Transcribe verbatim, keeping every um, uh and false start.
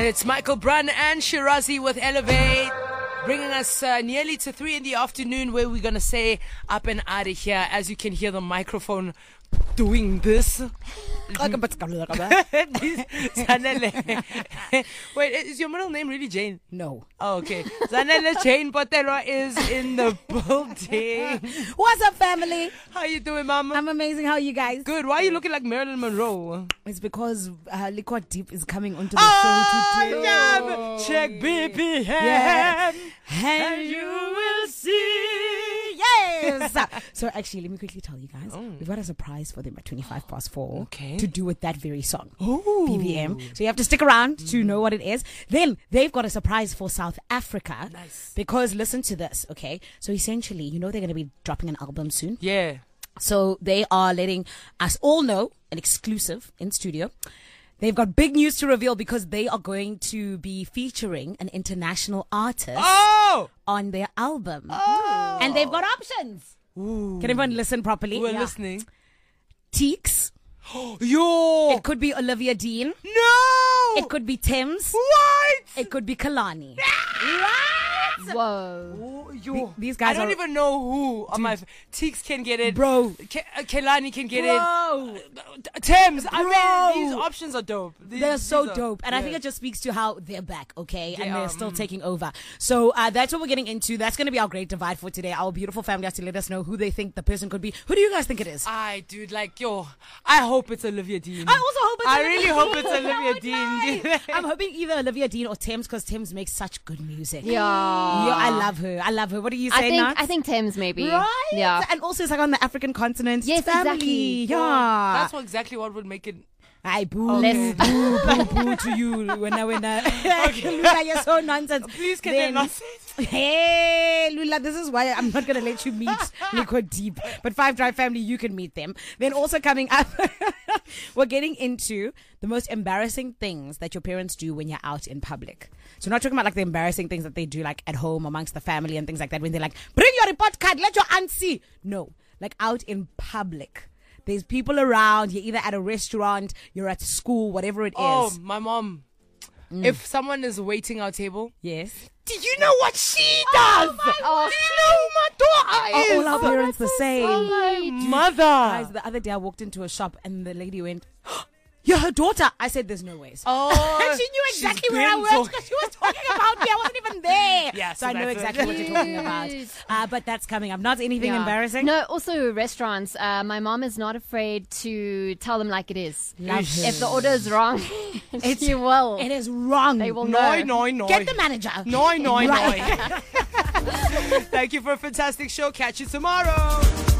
And it's Michael Brun and Shirazi with Elevate, bringing us uh, nearly to three in the afternoon, where we're going to say up and out of here. As you can hear the microphone doing this. Wait, is your middle name really Jane? No. Oh, okay. Zanele Jane Potero is in the building. What's up, family? How you doing, mama? I'm amazing. How are you guys? Good. Why are you looking like Marilyn Monroe? It's because uh, Liquid Deep is coming onto the Oh, show today. yeah. Check B P M. Yeah. And you will see. Yes. So actually, let me quickly tell you guys. Oh. We've got a surprise for them at twenty-five past four. Okay. To do with that very song. Oh. P V M. So you have to stick around mm. to know what it is. Then they've got a surprise for South Africa. Nice. Because listen to this, okay? So essentially, you know they're going to be dropping an album soon. Yeah. So they are letting us all know, an exclusive in studio. They've got big news to reveal because they are going to be featuring an international artist Oh. on their album. Oh. And they've got options. Ooh. Can everyone listen properly? We're Yeah. listening. Teeks. Yo. It could be Olivia Dean. No. It could be Thames. What? It could be Kalani. Whoa. Oh, yo. The- these guys I don't are- even know who on my Teeks can get it. Bro. Ke- uh, Kelani can get Bro. it. Uh, Thames. I Bro. mean, these options are dope. These, They're so these are- dope. And I yeah. think it just speaks to how they're back, okay? They and they're are, still mm. taking over. So uh, that's what we're getting into. That's going to be our great divide for today. Our beautiful family has to let us know who they think the person could be. Who do you guys think it is? I, dude, like, yo, I hope it's Olivia Dean. I also hope it's I Olivia really Dean. hope it's I Olivia would Dean. lie. I'm hoping either Olivia Dean or Thames, because Thames makes such good music. Yeah. Yeah, I love her. I love her. What do you say, I think Nats? I think Thames maybe. Right? Yeah. And also it's like on the African continent. Yes, It's family. exactly. Yeah. That's what, exactly what would make it. Ay, boo, Okay. boo, boo, boo to you. When I, when I, Lula, you're so nonsense. Please, can Then- they not say it? Hey, Lula, this is why I'm not going to let you meet Liquid Deep. But Five Drive family, you can meet them. Then also coming up, we're getting into the most embarrassing things that your parents do when you're out in public. So we're not talking about like the embarrassing things that they do like at home amongst the family and things like that when they're like, bring your report card, let your aunt see. No, like out in public. There's people around. You're either at a restaurant, you're at school, whatever it is. Oh, my mom. If someone is waiting our table, Yes. do you know what she does? Oh. Do you know who my daughter Are is? all our parents the same? my mother. Guys, the other day I walked into a shop and the lady went, you're her daughter. I said, there's no ways. Oh, And she knew she's exactly where I been worked talk- because she was talking about me. I wasn't even there. Yeah, so so I know that's exactly it. what you're talking about. Uh, but that's coming up. Not anything Yeah. embarrassing. No, also restaurants. Uh, my mom is not afraid to tell them like it is. Love her. If the order is wrong, she will. It is wrong. They will No, know. no, no. Get the manager. No, no, Right. no. Thank you for a fantastic show. Catch you tomorrow.